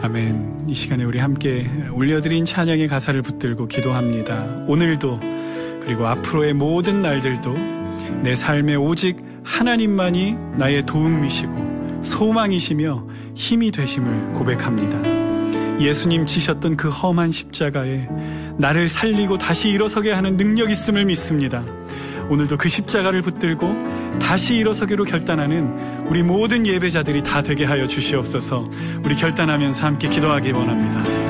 아멘. 이 시간에 우리 함께 올려드린 찬양의 가사를 붙들고 기도합니다. 오늘도 그리고 앞으로의 모든 날들도 내 삶에 오직 하나님만이 나의 도움이시고 소망이시며 힘이 되심을 고백합니다. 예수님 지셨던 그 험한 십자가에 나를 살리고 다시 일어서게 하는 능력 있음을 믿습니다. 오늘도 그 십자가를 붙들고 다시 일어서기로 결단하는 우리 모든 예배자들이 다 되게 하여 주시옵소서. 우리 결단하면서 함께 기도하기 원합니다.